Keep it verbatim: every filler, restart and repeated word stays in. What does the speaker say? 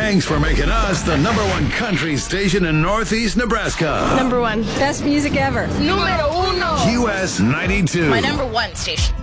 Thanks for making us the number one country station in Northeast Nebraska. Number one. Best music ever. Número uno. U S ninety-two. My number one station.